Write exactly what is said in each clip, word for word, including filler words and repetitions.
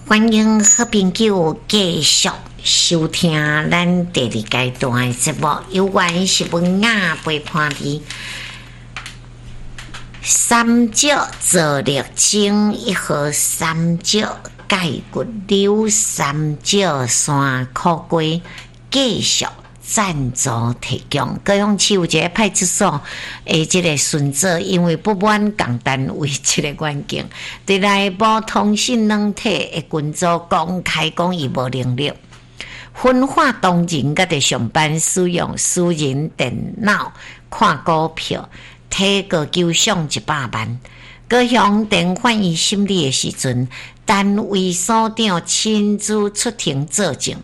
欢迎好朋友继续收听咱第二阶段的节目，有关是文雅陪伴你。三角做力精一盒三角钙骨溜三角山苦瓜继续赞助提供。高雄市有一个派出所诶，这个巡佐因为不满共单位这个环境，对内部通讯软体的群组公开讲伊无能力分化同仁，甲伫上班使用私人电脑看股票，提个求偿一百万。高雄电反映心理的时阵，单位所长亲自出庭作证。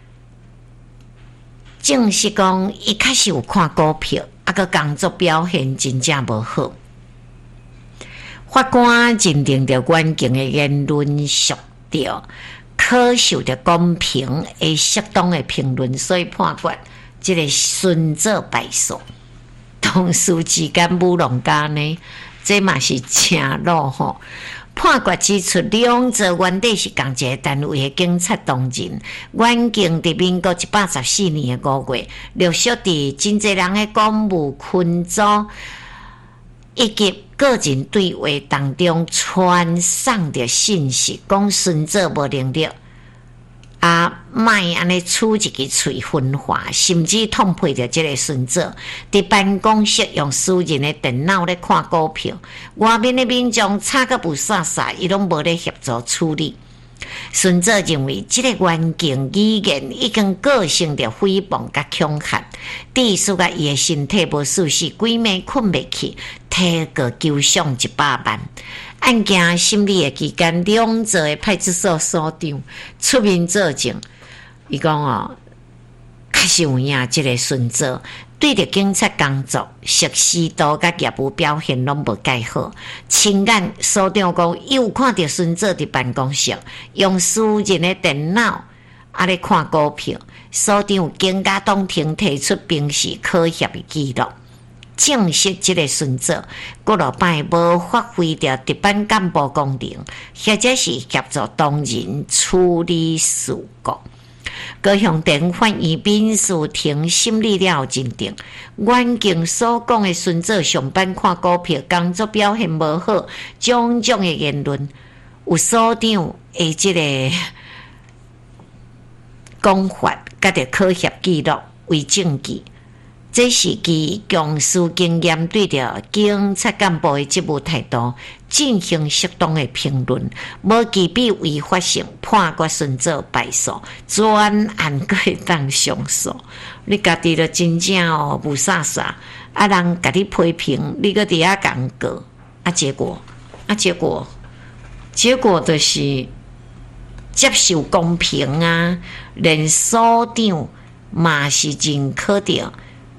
证实讲，伊确实有看股票，啊个工作表现真正无好。法官认定着关键的言论属着可受着公平而适当的评论，所以判决这个顺做败诉。同事之间舞弄家呢，这嘛是正路吼。判决指出，两者原底是同一个单位的警察同仁，原警伫民国一百十四年的五月，陆续伫真侪人的公务群组以及个人对话当中传送着信息，讲顺做无能力，啊，卖安尼出一支嘴分化，甚至痛批着这个顺做伫办公室用私人的电脑咧看股票，外面的民众吵个不煞煞，伊拢无咧协助处理。顺做认为，这个环境语言已经构成着诽谤甲恐吓，致使甲伊的身体无舒适，规暝困袂去，提个求偿一百万。案件审理的期间，两座的派出所所长出面作证，伊讲哦，确实有影这个顺做对着警察工作熟悉度甲业务表现拢无介好。亲眼所长讲，伊有看到顺做伫办公室用私人的电脑啊咧看股票，所长有经甲当庭提出平时考核的记录。证实这个顺做过落摆无发挥着值班干部功能，或者是协助同仁处理事故。高雄电反映民事庭审理了后认定，原警所讲的顺做上班看股票，工作表现无好，种种的言论有所长的这个讲法，甲着考核记录为证据。这是其强势经验对着警察干部的职务态度进行适当的评论，无具备违法性，判决顺做败诉，专案可以当上诉。你家己就真正哦无啥啥，啊人甲你批评，你搁伫遐讲过，啊结果啊结果结果就是接受公平啊，连所长嘛是认可着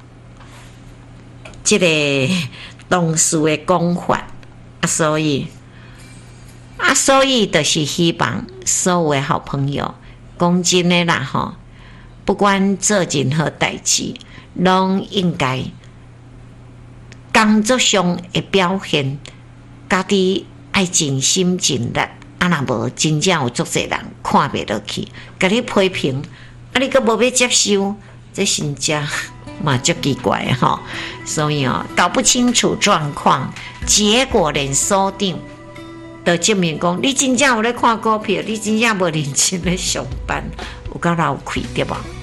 这个同事的讲法，啊，所以啊，所以就是希望所有的好朋友，讲真的啦吼，不管做任何代志，拢应该工作上的表现，家己爱尽心尽力，啊，若无真正有足侪人看袂落去，甲你批评，啊，你阁无要接受，这真正嘛就奇怪哈，所以哦，搞不清楚状况，结果连所长都证明讲，你真正有咧看股票，你真正无认真咧上班，有够老亏对吧？